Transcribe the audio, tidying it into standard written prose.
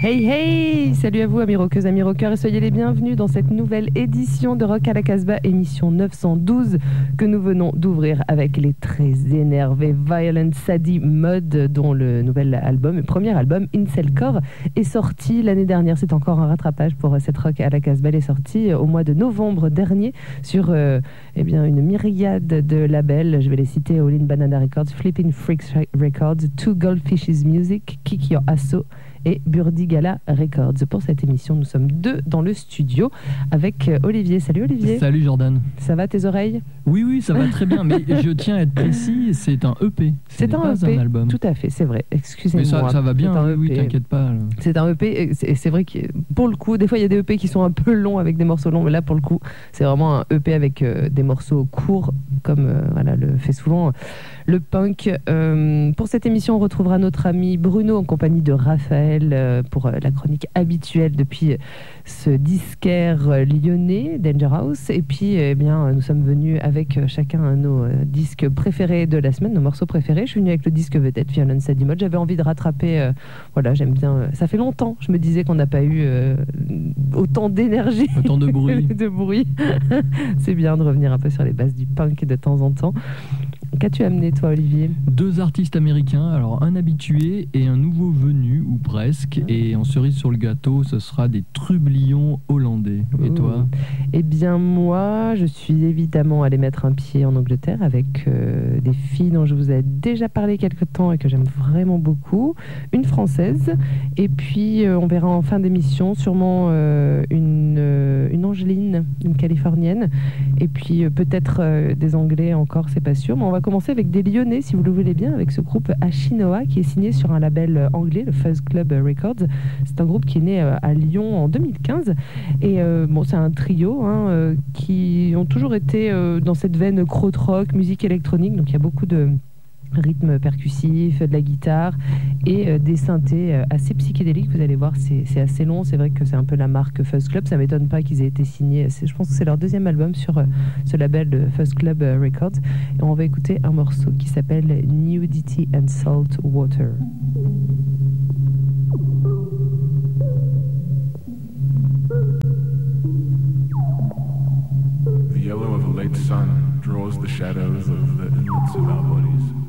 Hey hey, salut à vous amis rockeuses, amis rockeurs et soyez les bienvenus dans cette nouvelle édition de Rock à la Casbah, émission 912 que nous venons d'ouvrir avec les très énervés Violent Sadie Mud, dont le nouvel album, le premier album Incelcore est sorti l'année dernière. C'est encore un rattrapage pour cette Rock à la Casbah. Elle est sortie au mois de novembre dernier sur une myriade de labels. Je vais les citer: All In Banana Records, Flippin' Freaks Records, Two Goldfishes Music, Kick Your Asso et Burdigala Records. Pour cette émission, nous sommes deux dans le studio avec Olivier. Salut Olivier. Salut Jordan. Ça va tes oreilles? Oui, ça va très bien, mais je tiens à être précis, c'est un EP. C'est un EP, un album. Tout à fait, c'est vrai. Excusez-moi. Mais ça va bien, oui, t'inquiète pas. C'est un EP, et c'est vrai que pour le coup, des fois il y a des EP qui sont un peu longs avec des morceaux longs, mais là pour le coup, c'est vraiment un EP avec des morceaux courts, comme le fait souvent le punk. Pour cette émission, on retrouvera notre ami Bruno en compagnie de Raphaël pour la chronique habituelle depuis ce disquaire lyonnais, Danger House. Et puis, nous sommes venus avec chacun nos disques préférés de la semaine, nos morceaux préférés. Je suis venue avec le disque vedette, Violent Sadie Mud. J'avais envie de rattraper, j'aime bien. Ça fait longtemps, je me disais qu'on n'a pas eu autant d'énergie. Autant de bruit. de bruit. C'est bien de revenir un peu sur les bases du punk de temps en temps. Qu'as-tu amené, toi, Olivier? 2 artistes américains, alors un habitué et un nouveau venu, ou presque. Et en cerise sur le gâteau, ce sera des trublions hollandais. Et toi? Eh bien, moi, je suis évidemment allée mettre un pied en Angleterre avec des filles dont je vous ai déjà parlé quelque temps et que j'aime vraiment beaucoup. Une française. Et puis, on verra en fin d'émission sûrement une Angeline, une Californienne. Et puis, peut-être des Anglais encore, c'est pas sûr. Mais on va commencer avec des Lyonnais, si vous le voulez bien, avec ce groupe Ashinoa qui est signé sur un label anglais, le Fuzz Club Records. C'est un groupe qui est né à Lyon en 2015 et c'est un trio qui ont toujours été dans cette veine krautrock, musique électronique, donc il y a beaucoup de rythme percussif, de la guitare et des synthés assez psychédéliques. Vous allez voir, c'est assez long. C'est vrai que c'est un peu la marque Fuzz Club. Ça m'étonne pas qu'ils aient été signés. Je pense que c'est leur deuxième album sur ce label de Fuzz Club Records. Et on va écouter un morceau qui s'appelle Nudity and Salt Water. The yellow of a late sun draws the shadows of the inlets of our bodies.